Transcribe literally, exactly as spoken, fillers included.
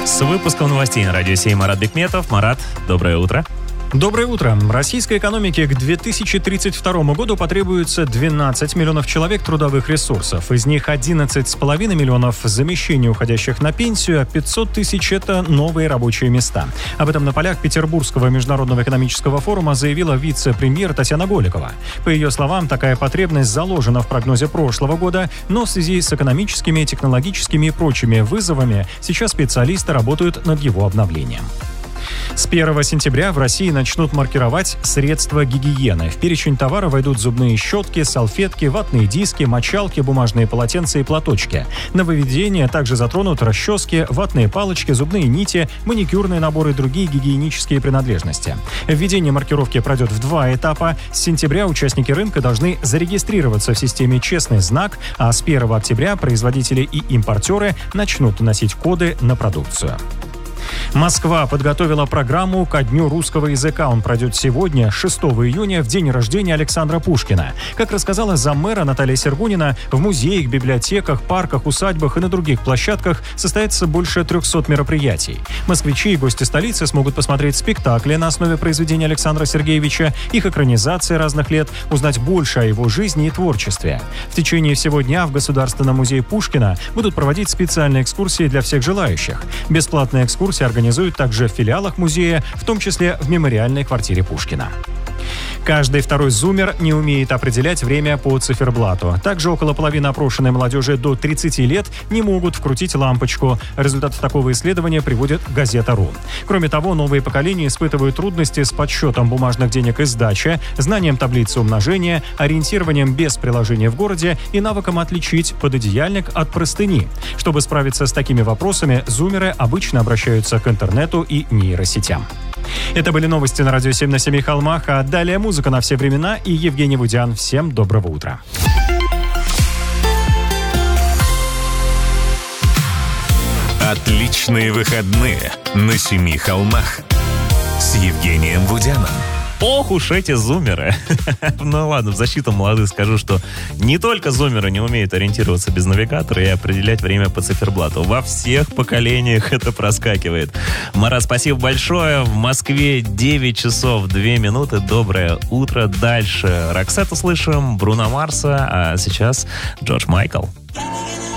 С выпуском новостей на Радио семь Марат Бекметов. Марат, доброе утро. Доброе утро. Российской экономике к две тысячи тридцать второму году потребуется двенадцать миллионов человек трудовых ресурсов. Из них одиннадцать с половиной миллионов замещений уходящих на пенсию, а пятьсот тысяч – это новые рабочие места. Об этом на полях Петербургского международного экономического форума заявила вице-премьер Татьяна Голикова. По ее словам, такая потребность заложена в прогнозе прошлого года, но в связи с экономическими, технологическими и прочими вызовами сейчас специалисты работают над его обновлением. С первого сентября в России начнут маркировать средства гигиены. В перечень товара войдут зубные щетки, салфетки, ватные диски, мочалки, бумажные полотенца и платочки. Нововведения также затронут расчески, ватные палочки, зубные нити, маникюрные наборы и другие гигиенические принадлежности. Введение маркировки пройдет в два этапа. С сентября участники рынка должны зарегистрироваться в системе «Честный знак», а с первого октября производители и импортеры начнут носить коды на продукцию. Москва подготовила программу ко Дню русского языка. Он пройдет сегодня, шестого июня, в день рождения Александра Пушкина. Как рассказала заммэра Наталья Сергунина, в музеях, библиотеках, парках, усадьбах и на других площадках состоится больше трехсот мероприятий. Москвичи и гости столицы смогут посмотреть спектакли на основе произведений Александра Сергеевича, их экранизации разных лет, узнать больше о его жизни и творчестве. В течение всего дня в Государственном музее Пушкина будут проводить специальные экскурсии для всех желающих. Бесплатные экскурсии организуют также в филиалах музея, в том числе в мемориальной квартире Пушкина. Каждый второй зумер не умеет определять время по циферблату. Также около половины опрошенной молодежи до тридцати лет не могут вкрутить лампочку. Результаты такого исследования приводит газета.ру. Кроме того, новые поколения испытывают трудности с подсчетом бумажных денег и сдачи, знанием таблицы умножения, ориентированием без приложения в городе и навыком отличить пододеяльник от простыни. Чтобы справиться с такими вопросами, зумеры обычно обращаются к интернету и нейросетям. Это были новости на Радио семь на семи холмах, а далее музыка на все времена и Евгений Вудян. Всем доброго утра. Отличные выходные на семи холмах с Евгением Вудяном. Ох уж эти зумеры. Ну ладно, в защиту молодых скажу, что не только зумеры не умеют ориентироваться без навигатора и определять время по циферблату. Во всех поколениях это проскакивает. Марат, спасибо большое. В Москве девять часов две минуты. Доброе утро. Дальше Роксету слышим, Бруно Марса, а сейчас Джордж Майкл.